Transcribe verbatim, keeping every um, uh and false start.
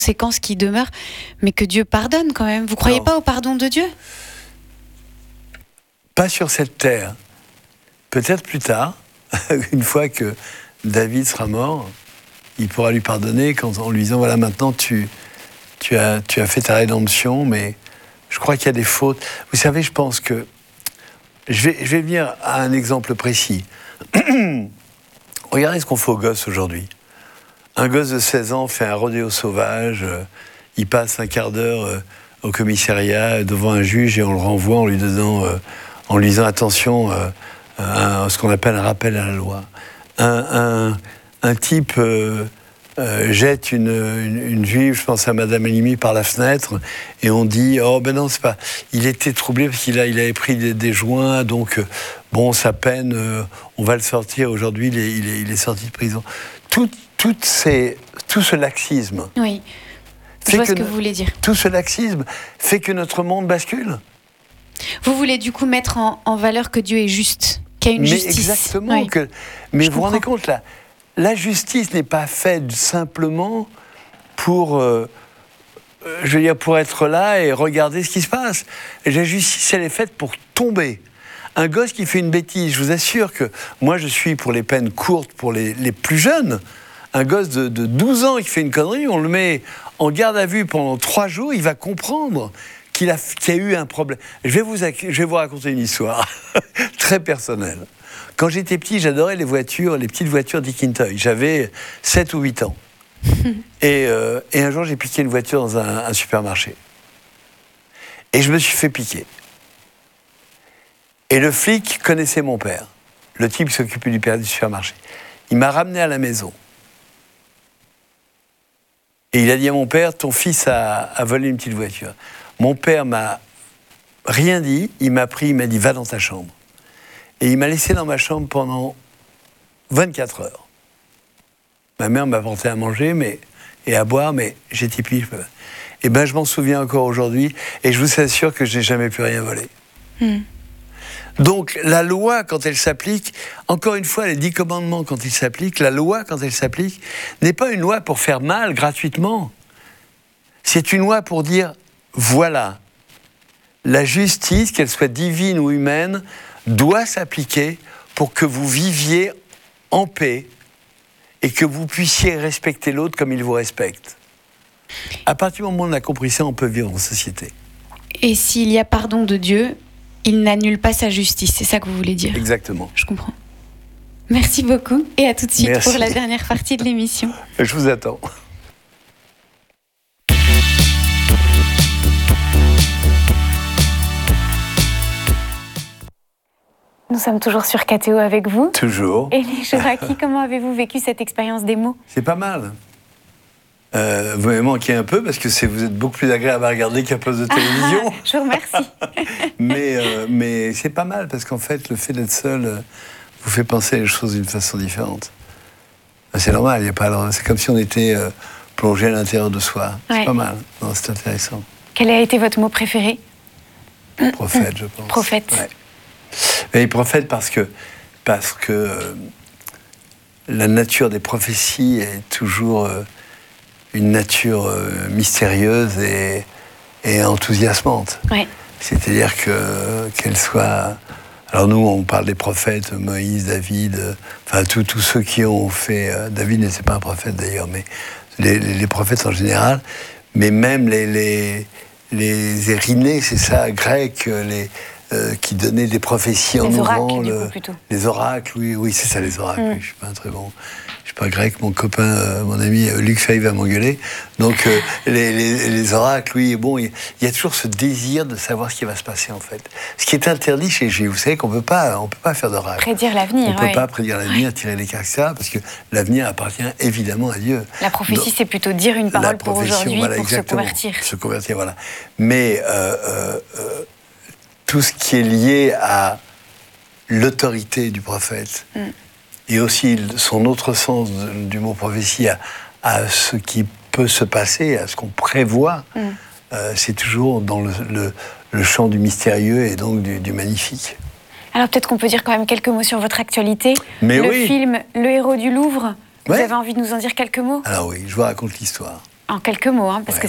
conséquences qui demeurent, mais que Dieu pardonne quand même. Vous ne croyez non. pas au pardon de Dieu ? Pas sur cette terre. Peut-être plus tard, une fois que David sera mort, il pourra lui pardonner quand, en lui disant, voilà, maintenant tu, tu, as, tu as fait ta rédemption, mais je crois qu'il y a des fautes. Vous savez, je pense que... Je vais, je vais venir à un exemple précis. Regardez ce qu'on fait aux gosses aujourd'hui. Un gosse de seize ans fait un rodéo sauvage, euh, il passe un quart d'heure euh, au commissariat devant un juge et on le renvoie en lui donnant, euh, en lui disant attention, euh, à ce qu'on appelle un rappel à la loi. Un, un, un type euh, euh, jette une, une, une juive, je pense à Madame Halimi, par la fenêtre et on dit oh ben non c'est pas. Il était troublé parce qu'il a, il avait pris des, des joints, donc euh, bon sa peine, euh, on va le sortir aujourd'hui. Il est, il est, il est sorti de prison. Tout, toutes ces, tout ce laxisme. Oui. Je vois ce que vous voulez dire. Tout ce laxisme fait que notre monde bascule. Vous voulez du coup mettre en, en valeur que Dieu est juste, qu'il y a une mais justice. Exactement. Oui. Que, mais Je vous vous rendez compte, là, la justice n'est pas faite simplement pour, euh, je veux dire, pour être là et regarder ce qui se passe. La justice, elle est faite pour tomber. Un gosse qui fait une bêtise, je vous assure que moi, je suis pour les peines courtes pour les, les plus jeunes. Un gosse de, de douze ans qui fait une connerie, on le met en garde à vue pendant trois jours, il va comprendre qu'il a, qu'il y a eu un problème. Je vais vous, je vais vous raconter une histoire très personnelle. Quand j'étais petit, j'adorais les voitures, les petites voitures d'Ikintoy. J'avais sept ou huit ans. et, euh, et un jour, j'ai piqué une voiture dans un, un supermarché. Et je me suis fait piquer. Et le flic connaissait mon père, le type qui s'occupait du père du supermarché. Il m'a ramené à la maison. Et il a dit à mon père, ton fils a, a volé une petite voiture. Mon père m'a rien dit, il m'a pris, il m'a dit, va dans ta chambre. Et il m'a laissé dans ma chambre pendant vingt-quatre heures. Ma mère m'a apporté à manger mais, et à boire, mais j'étais pile. Et ben je m'en souviens encore aujourd'hui, et je vous assure que je n'ai jamais pu rien voler. Mm. Donc la loi, quand elle s'applique, encore une fois, les dix commandements, quand ils s'appliquent, la loi, quand elle s'applique, n'est pas une loi pour faire mal gratuitement. C'est une loi pour dire, voilà, la justice, qu'elle soit divine ou humaine, doit s'appliquer pour que vous viviez en paix et que vous puissiez respecter l'autre comme il vous respecte. À partir du moment où on a compris ça, on peut vivre en société. Et s'il y a pardon de Dieu, il n'annule pas sa justice, c'est ça que vous voulez dire? Exactement. Je comprends. Merci beaucoup et à tout de suite. Merci. Pour la dernière partie de l'émission. Je vous attends. Nous sommes toujours sur K T O avec vous. Toujours. Élie Chouraqui, comment avez-vous vécu cette expérience des mots? C'est pas mal. Euh, vous m'avez manqué un peu parce que c'est, vous êtes beaucoup plus agréable à regarder qu'un poste de télévision. Ah, je vous remercie. mais, euh, mais c'est pas mal parce qu'en fait, le fait d'être seul euh, vous fait penser les choses d'une façon différente. C'est normal, y a pas, c'est comme si on était euh, plongé à l'intérieur de soi. C'est ouais. pas mal. Non, c'est intéressant. Quel a été votre mot préféré? Prophète, je pense. Prophète. Ouais. Mais prophète parce que, parce que euh, la nature des prophéties est toujours euh, une nature euh, mystérieuse et, et enthousiasmante. Ouais. C'est-à-dire que, qu'elle soit... Alors nous, on parle des prophètes, Moïse, David, euh, enfin tous tous ceux qui ont fait... Euh, David n'était pas un prophète d'ailleurs, mais les, les, les prophètes en général, mais même les, les, les Érinnées, c'est ça, grecs, les... Euh, qui donnait des prophéties en les ouvrant oracles, le, du coup, plutôt. Les oracles, oui, oui, c'est ça, les oracles. Mm. Oui, je suis pas un très bon, je suis pas grec. Mon copain, euh, mon ami euh, Luc Fay va m'engueuler. Donc euh, les, les, les oracles, oui, bon, il y, y a toujours ce désir de savoir ce qui va se passer en fait. Ce qui est interdit chez Jésus. Vous savez qu'on peut pas, on peut pas faire d'oracles. Prédire l'avenir. On peut ouais. pas prédire l'avenir, tirer les cartes, et cetera, parce que l'avenir appartient évidemment à Dieu. La prophétie, Donc, c'est plutôt dire une parole pour aujourd'hui, voilà, pour se convertir. Se convertir, voilà. Mais euh, euh, euh, tout ce qui est lié à l'autorité du prophète mm. et aussi son autre sens du mot prophétie à, à ce qui peut se passer, à ce qu'on prévoit, mm. euh, c'est toujours dans le, le, le champ du mystérieux et donc du, du magnifique. Alors peut-être qu'on peut dire quand même quelques mots sur votre actualité. Mais le oui. film Le Héros du Louvre, vous ouais. avez envie de nous en dire quelques mots? Alors oui, je vous raconte l'histoire. En quelques mots, hein, parce Ouais. que